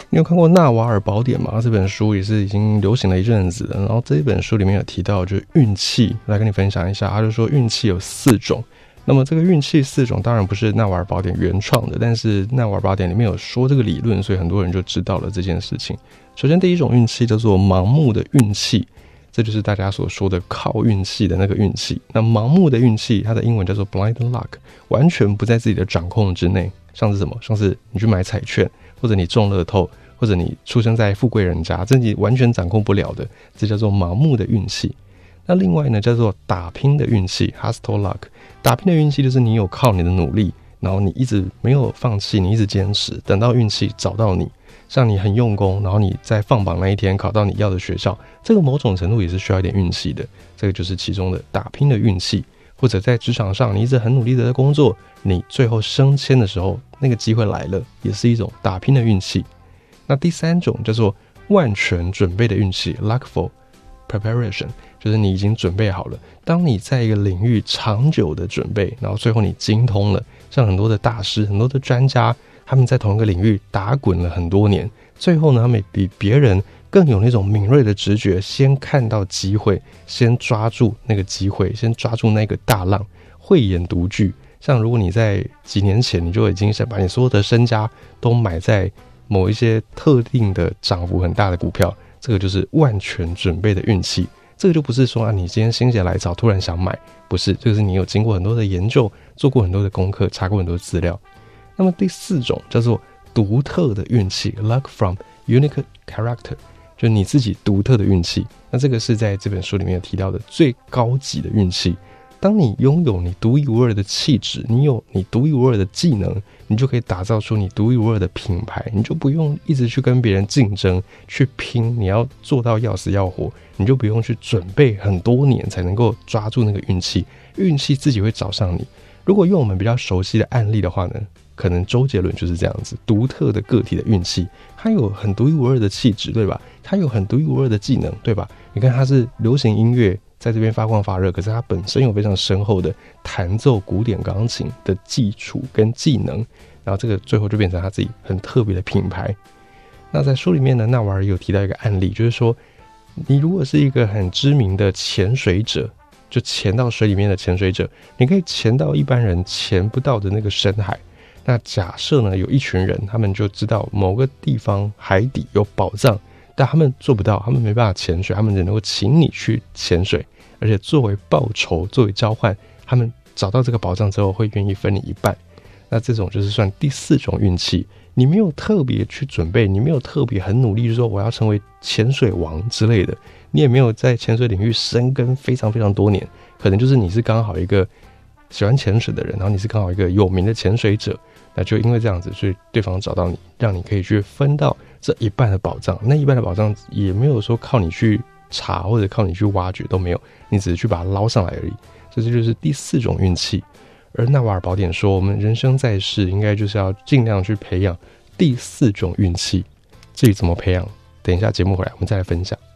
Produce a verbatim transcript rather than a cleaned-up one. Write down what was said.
你有看过《纳瓦尔宝典》吗？这本书也是已经流行了一阵子了。然后这一本书里面有提到，就是运气，来跟你分享一下。他就说运气有四种。那么这个运气四种当然不是《纳瓦尔宝典》原创的，但是《纳瓦尔宝典》里面有说这个理论，所以很多人就知道了这件事情。首先第一种运气叫做盲目的运气，这就是大家所说的靠运气的那个运气。那盲目的运气，它的英文叫做 blind luck， 完全不在自己的掌控之内。像是什么？像是你去买彩券，或者你中乐透，或者你出生在富贵人家，这你完全掌控不了的，这叫做盲目的运气。那另外呢，叫做打拼的运气 hustle luck。 打拼的运气就是你有靠你的努力，然后你一直没有放弃，你一直坚持，等到运气找到你，像你很用功，然后你在放榜那一天考到你要的学校，这个某种程度也是需要一点运气的，这个就是其中的打拼的运气。或者在职场上你一直很努力的在工作，你最后升迁的时候那个机会来了，也是一种打拼的运气。那第三种叫做万全准备的运气 luckful preparation， 就是你已经准备好了，当你在一个领域长久的准备，然后最后你精通了，像很多的大师很多的专家，他们在同一个领域打滚了很多年，最后呢他们比别人更有那种敏锐的直觉，先看到机会，先抓住那个机会，先抓住那个大浪，慧眼独具。像如果你在几年前你就已经想把你所有的身家都买在某一些特定的涨幅很大的股票，这个就是万全准备的运气。这个就不是说啊，你今天心血来潮突然想买，不是，这个是你有经过很多的研究，做过很多的功课，查过很多资料。那么第四种叫做独特的运气 luck from unique character，就是你自己独特的运气。那这个是在这本书里面有提到的最高级的运气。当你拥有你独一无二的气质，你有你独一无二的技能，你就可以打造出你独一无二的品牌，你就不用一直去跟别人竞争去拼，你要做到要死要活，你就不用去准备很多年才能够抓住那个运气，运气自己会找上你。如果用我们比较熟悉的案例的话呢，可能周杰伦就是这样子，独特的个体的运气，他有很独一无二的气质，对吧？他有很独一无二的技能，对吧？你看他是流行音乐在这边发光发热，可是他本身有非常深厚的弹奏古典钢琴的基础跟技能，然后这个最后就变成他自己很特别的品牌。那在书里面呢，纳瓦尔有提到一个案例，就是说你如果是一个很知名的潜水者，就潜到水里面的潜水者，你可以潜到一般人潜不到的那个深海。那假设呢，有一群人，他们就知道某个地方海底有宝藏，但他们做不到，他们没办法潜水，他们只能够请你去潜水，而且作为报酬，作为交换，他们找到这个宝藏之后会愿意分你一半。那这种就是算第四种运气，你没有特别去准备，你没有特别很努力，就是说我要成为潜水王之类的，你也没有在潜水领域深耕非常非常多年，可能就是你是刚好一个喜欢潜水的人，然后你是刚好一个有名的潜水者，那就因为这样子，所以对方找到你，让你可以去分到这一半的宝藏。那一半的宝藏也没有说靠你去查或者靠你去挖掘，都没有，你只是去把它捞上来而已。这就是第四种运气。而纳瓦尔宝典说，我们人生在世应该就是要尽量去培养第四种运气。至于怎么培养，等一下节目回来我们再来分享。